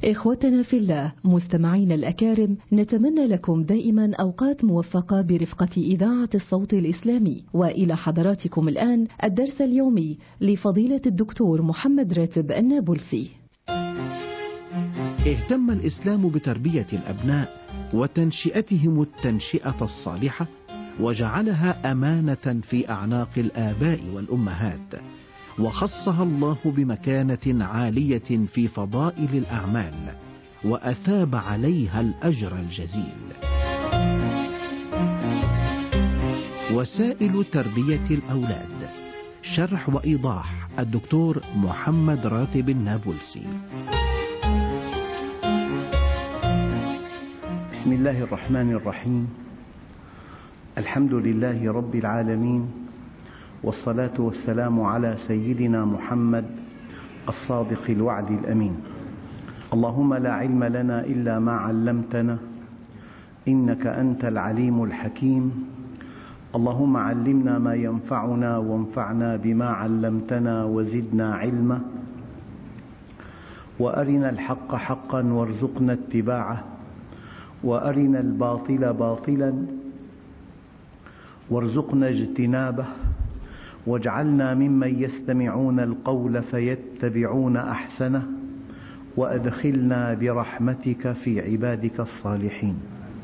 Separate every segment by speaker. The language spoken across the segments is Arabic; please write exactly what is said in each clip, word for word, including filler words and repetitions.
Speaker 1: إخوتنا في الله، مستمعين الأكارم، نتمنى لكم دائما أوقات موفقة برفقة إذاعة الصوت الإسلامي. وإلى حضراتكم الآن الدرس اليومي لفضيلة الدكتور محمد راتب النابلسي.
Speaker 2: اهتم الإسلام بتربية الأبناء وتنشئتهم التنشئة الصالحة، وجعلها أمانة في أعناق الآباء والأمهات، وخصها الله بمكانة عالية في فضائل الأعمال، وأثاب عليها الأجر الجزيل. وسائل تربية الأولاد، شرح وإيضاح الدكتور محمد راتب النابلسي.
Speaker 3: بسم الله الرحمن الرحيم. الحمد لله رب العالمين، والصلاة والسلام على سيدنا محمد الصادق الوعد الأمين. اللهم لا علم لنا إلا ما علمتنا، إنك أنت العليم الحكيم. اللهم علمنا ما ينفعنا وانفعنا بما علمتنا وزدنا علما، وأرنا الحق حقا وارزقنا اتباعه، وأرنا الباطل باطلا وارزقنا اجتنابه، واجعلنا ممن يستمعون القول فيتبعون أحسنه، وأدخلنا برحمتك في عبادك الصالحين.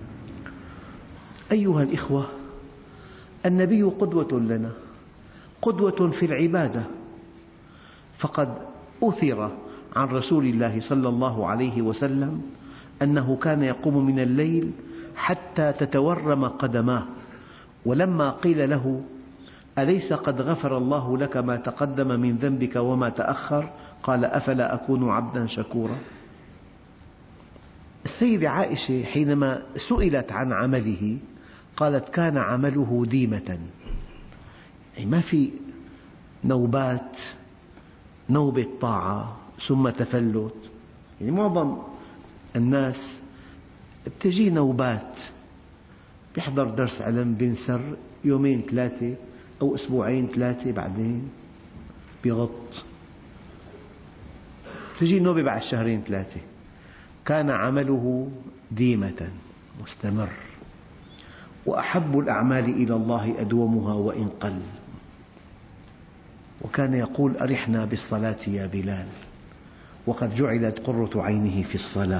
Speaker 3: أيها الإخوة، النبي قدوة لنا، قدوة في العبادة، فقد أثر عن رسول الله صلى الله عليه وسلم أنه كان يقوم من الليل حتى تتورم قدماه، ولما قيل له أليس قد غفر الله لك ما تقدم من ذنبك وما تأخر، قال أفلا أكون عبدا شكورا. السيدة عائشة حينما سئلت عن عمله قالت كان عمله ديمة، يعني ما في نوبات، نوبة طاعة ثم تفلت. يعني معظم الناس بتجي نوبات، بيحضر درس علم بينسر يومين ثلاثة أو أسبوعين ثلاثة، بعدين بيغط، تجي نوبة بعد شهرين ثلاثة. كان عمله ديمة مستمر، وأحب الأعمال إلى الله أدومها وإن قل. وكان يقول أرحنا بالصلاة يا بلال، وقد جعلت قرة عينه في الصلاة.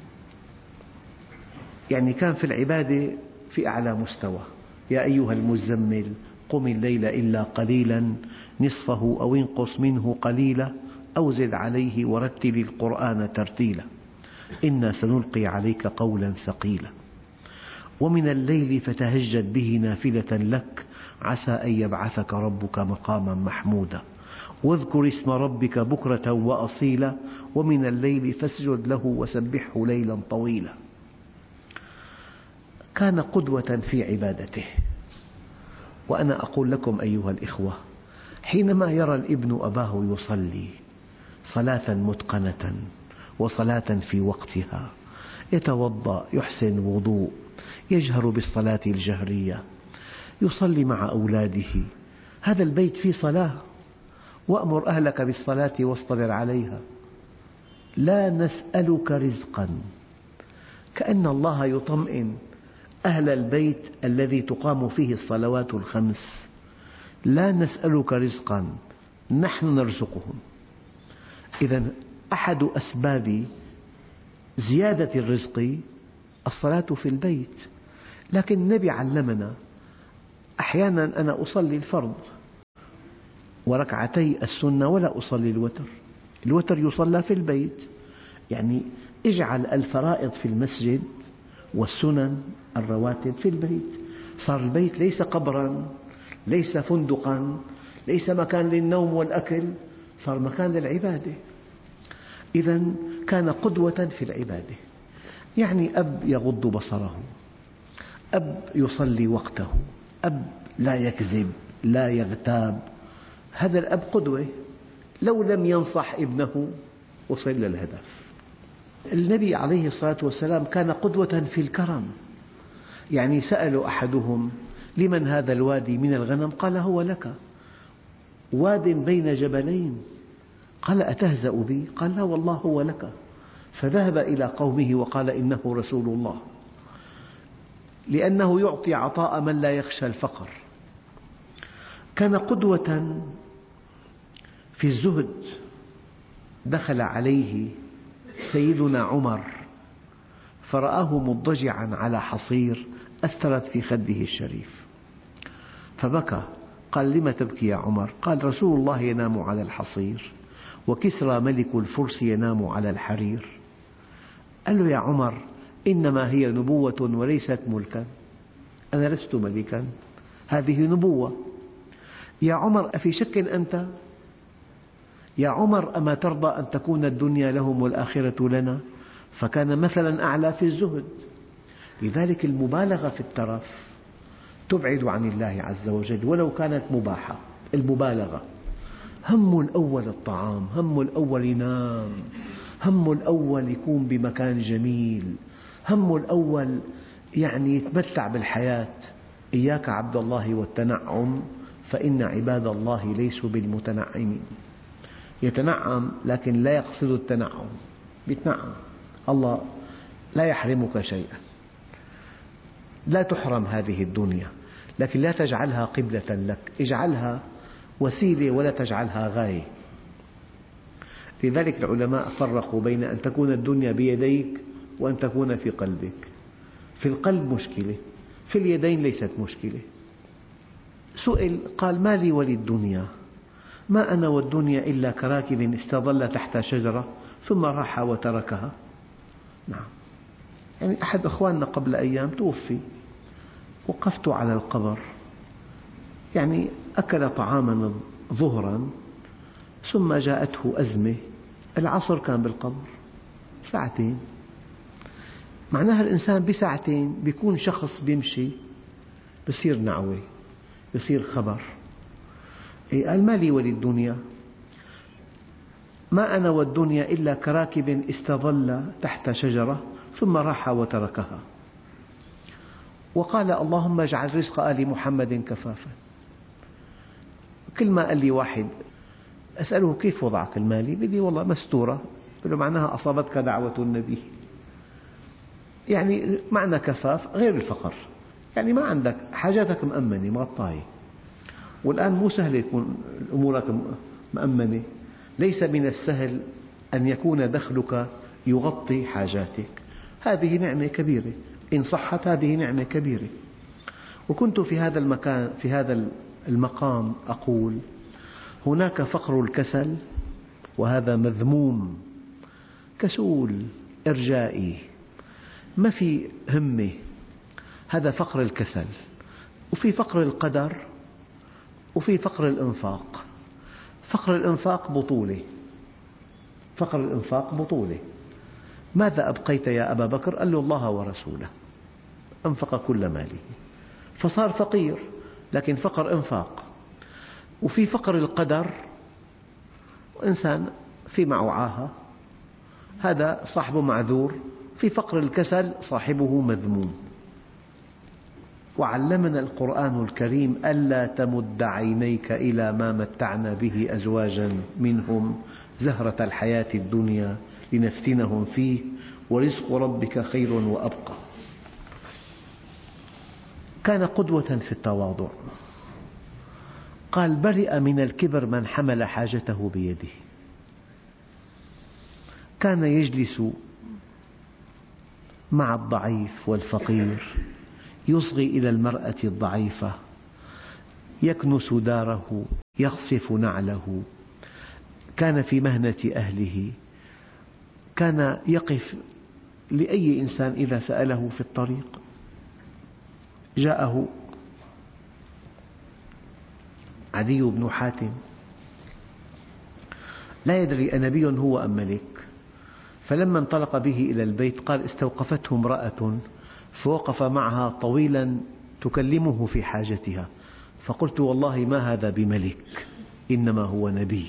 Speaker 3: يعني كان في العبادة في أعلى مستوى. يا أيها المزمل قم الليل إلا قليلا نصفه أو انقص منه قليلا أو زد عليه ورتل القرآن ترتيلا إنا سنلقي عليك قولا ثقيلا ومن الليل فتهجد به نافلة لك عسى أن يبعثك ربك مقاما محمودا واذكر اسم ربك بكرة وأصيلا ومن الليل فاسجد له وسبحه ليلا طويلا. كان قدوة في عبادته. وأنا أقول لكم أيها الإخوة، حينما يرى الابن أباه يصلي صلاة متقنة وصلاة في وقتها، يتوضأ، يحسن وضوء، يجهر بالصلاة الجهرية، يصلي مع أولاده، هذا البيت فيه صلاة. وأمر أهلك بالصلاة واصطبر عليها لا نسألك رزقا، كأن الله يطمئن أهل البيت الذي تقام فيه الصلوات الخمس. لا نسألك رزقا نحن نرزقهم. إذن أحد أسباب زيادة الرزق الصلاة في البيت. لكن النبي علمنا أحيانا أنا أصلي الفرض وركعتي السنة ولا أصلي الوتر. الوتر يصلى في البيت، يعني اجعل الفرائض في المسجد والسنن الرواتب في البيت. صار البيت ليس قبرا، ليس فندقا، ليس مكان للنوم والأكل، صار مكان للعبادة. إذن كان قدوة في العبادة. يعني أب يغض بصره، أب يصلي وقته، أب لا يكذب، لا يغتاب. هذا الأب قدوة. لو لم ينصح ابنه وصل للهدف. النبي عليه الصلاة والسلام كان قدوة في الكرم. يعني سأل أحدهم لمن هذا الوادي من الغنم؟ قال هو لك، واد بين جبلين. قال أتهزأ بي؟ قال لا والله هو لك. فذهب إلى قومه وقال إنه رسول الله، لأنه يعطي عطاء من لا يخشى الفقر. كان قدوة في الزهد. دخل عليه سيدنا عمر فرآه مضطجعا على حصير أثرت في خده الشريف فبكى. قال: لم تبكي يا عمر؟ قال: رسول الله ينام على الحصير، وكسرى ملك الفرس ينام على الحرير. قال له: يا عمر، إنما هي نبوة وليست ملكا، أنا لست ملكا، هذه نبوة. يا عمر، أفي شك أنت؟ يا عمر، أما ترضى أن تكون الدنيا لهم والآخرة لنا؟ فكان مثلا أعلى في الزهد. لذلك المبالغة في الترف تبعد عن الله عز وجل ولو كانت مباحة. المبالغة، همه الأول الطعام، همه الأول ينام، همه الأول يكون بمكان جميل، همه الأول يعني يتمتع بالحياة. إياك عبد الله والتنعم فإن عباد الله ليسوا بالمتنعمين. يتنعم لكن لا يقصد التنعم، يتنعم. الله لا يحرمك شيئا، لا تحرم هذه الدنيا، لكن لا تجعلها قبلة لك، اجعلها وسيلة ولا تجعلها غاية. لذلك العلماء فرقوا بين أن تكون الدنيا بيديك وأن تكون في قلبك. في القلب مشكلة، في اليدين ليست مشكلة. سئل قال: ما لي وللدنيا؟ ما أنا والدنيا إلا كراكب استظل تحت شجرة ثم راح وتركها. نعم، يعني أحد أخواننا قبل أيام توفي، وقفت على القبر، يعني أكل طعاما ظهرا ثم جاءته أزمة، العصر كان بالقبر ساعتين. معناها الإنسان بساعتين بيكون شخص بيمشي، بصير نعوة، بصير خبر. قال: ما لي وللدنيا؟ ما أنا والدنيا إلا كراكب استظل تحت شجرة ثم راح وتركها. وقال: اللهم اجعل رزق آل محمد كفافا. كل ما قال لي واحد أسأله: كيف وضعك المالي؟ بدي والله مستورة. قل له: معناها أصابتك دعوة النبي. يعني معنى كفاف غير الفقر، يعني ما عندك حاجاتك مأمنة مغطاية. والآن مو سهل يكون أمورك مأمنة، ليس من السهل أن يكون دخلك يغطي حاجاتك. هذه نعمة كبيرة، إن صحت هذه نعمة كبيرة. وكنت في هذا المكان في هذا المقام أقول: هناك فقر الكسل، وهذا مذموم. كسول، إرجائي، ما في همة، هذا فقر الكسل. وفي فقر القدر، وفي فقر الإنفاق. فقر الإنفاق بطولة، فقر الإنفاق بطولة. ماذا أبقيت يا أبا بكر؟ قال له: الله ورسوله. أنفق كل ماله فصار فقير، لكن فقر إنفاق. وفي فقر القدر، إنسان في معه عاهة، هذا صاحبه معذور. في فقر الكسل صاحبه مذموم. وعلمنا القرآن الكريم ألا تمد عينيك إلى ما متعنا به أزواجا منهم زهرة الحياة الدنيا لنفتنهم فيه ورزق ربك خير وأبقى. كان قدوة في التواضع. قال: برئ من الكبر من حمل حاجته بيده. كان يجلس مع الضعيف والفقير، يصغي إلى المرأة الضعيفة، يكنس داره، يخصف نعله. كان في مهنة أهله، كان يقف لأي إنسان إذا سأله في الطريق. جاءه عدي بن حاتم لا يدري أنبي هو أم ملك، فلما انطلق به إلى البيت قال: استوقفته امرأة فوقف معها طويلا تكلمه في حاجتها، فقلت: والله ما هذا بملك، إنما هو نبي.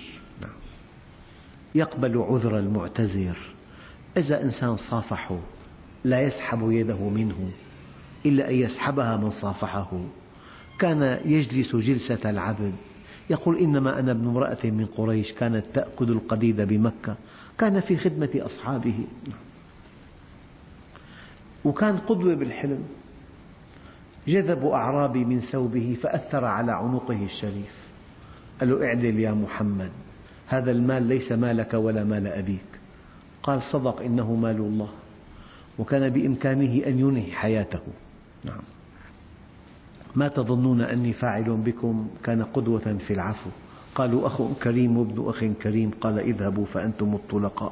Speaker 3: يقبل عذر المعتذر. إذا إنسان صافحه لا يسحب يده منه إلا أن يسحبها من صافحه. كان يجلس جلسة العبد، يقول إنما أنا ابن امرأة من قريش كانت تأكل القديد بمكة، كان في خدمة أصحابه، وكان قدوة بالحلم. جذب أعرابي من ثوبه فأثر على عنقه الشريف، قال له: اعدل يا محمد، هذا المال ليس مالك ولا مال أبيك. قال: صدق، إنه مال الله، وكان بإمكانه أن ينهي حياته. نعم. ما تظنون أني فاعل بكم؟ كان قدوة في العفو. قالوا: أخ كريم وابن أخ كريم. قال: اذهبوا فأنتم الطلقاء.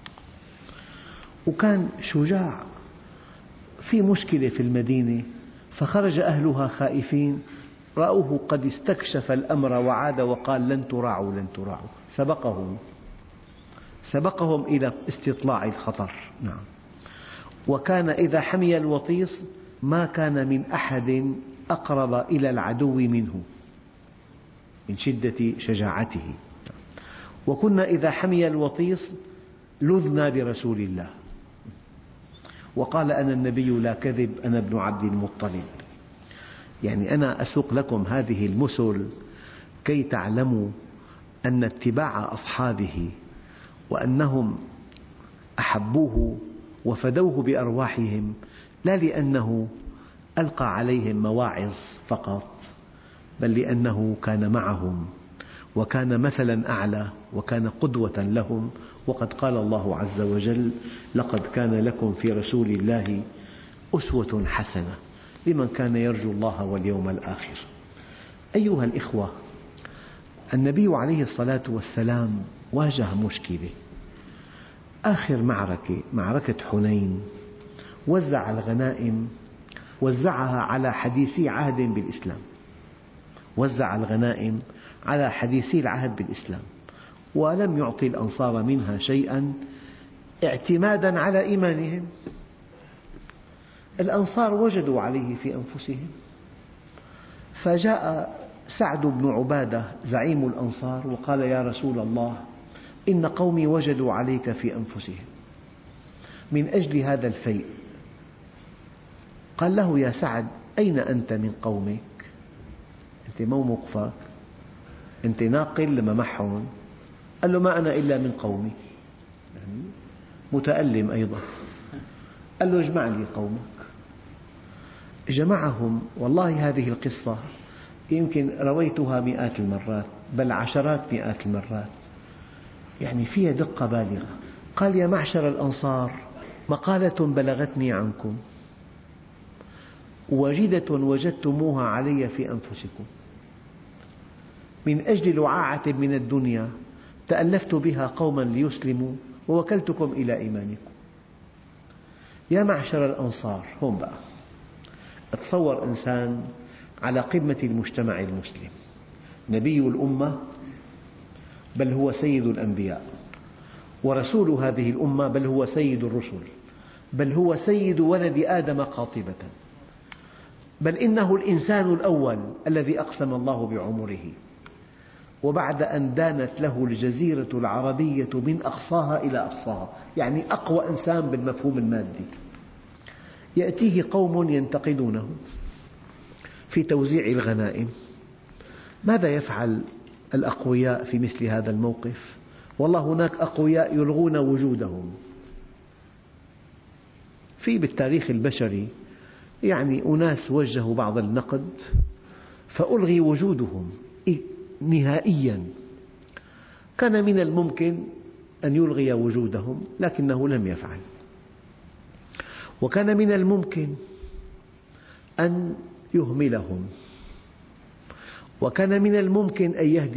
Speaker 3: وكان شجاع. في مشكلة في المدينة فخرج أهلها خائفين، رأوه قد استكشف الأمر وعاد وقال: لن تراعوا لن تراعوا. سبقهم سبقهم إلى استطلاع الخطر. نعم. وكان إذا حمي الوطيس ما كان من أحد أقرب إلى العدو منه من شدة شجاعته. وكنا إذا حمي الوطيس لذنا برسول الله، وقال: أنا النبي لا كذب، أنا ابن عبد المطلب. يعني أنا أسوق لكم هذه المثل كي تعلموا أن اتباع أصحابه وأنهم أحبوه وفدوه بأرواحهم لا لأنه ألقى عليهم مواعظ فقط، بل لأنه كان معهم وكان مثلا أعلى وكان قدوة لهم. وقد قال الله عز وجل: لقد كان لكم في رسول الله أسوة حسنة لمن كان يرجو الله واليوم الآخر. أيها الإخوة، النبي عليه الصلاة والسلام واجه مشكلة. آخر معركة، معركة حنين، وزع الغنائم، وزعها على حديثي عهد بالإسلام، وزع الغنائم على حديثي العهد بالإسلام، ولم يعطي الأنصار منها شيئا اعتمادا على إيمانهم. الأنصار وجدوا عليه في أنفسهم، فجاء سعد بن عبادة زعيم الأنصار وقال: يا رسول الله، إن قومي وجدوا عليك في أنفسهم من أجل هذا الفيء. قال له: يا سعد، أين أنت من قومك؟ أنت مو موقفك، أنت ناقل لما معهم. قال له: ما أنا إلا من قومي، يعني متألم أيضا. قال له: اجمع لي قومك. جمعهم. والله هذه القصة يمكن رويتها مئات المرات، بل عشرات مئات المرات، يعني فيها دقة بالغة. قال: يا معشر الأنصار، مقالة بلغتني عنكم واجدة وجدتموها علي في أنفسكم، من أجل لعاعة من الدنيا تألفت بها قوما ليسلموا ووكلتكم إلى إيمانكم. يا معشر الأنصار، هم بقى تصور إنسان على قمة المجتمع المسلم، نبي الأمة بل هو سيد الأنبياء، ورسول هذه الأمة بل هو سيد الرسل، بل هو سيد ولد آدم قاطبة، بل إنه الإنسان الأول الذي أقسم الله بعمره. وبعد أن دانت له الجزيرة العربية من أقصاها إلى أقصاها، يعني أقوى إنسان بالمفهوم المادي، يأتيه قوم ينتقدونه في توزيع الغنائم. ماذا يفعل الأقوياء في مثل هذا الموقف؟ والله هناك أقوياء يلغون وجودهم. في بالتاريخ البشري يعني أناس وجهوا بعض النقد فألغي وجودهم نهائيا. كان من الممكن أن يلغي وجودهم لكنه لم يفعل، وكان من الممكن أن يهملهم، وكان من الممكن أن يهدي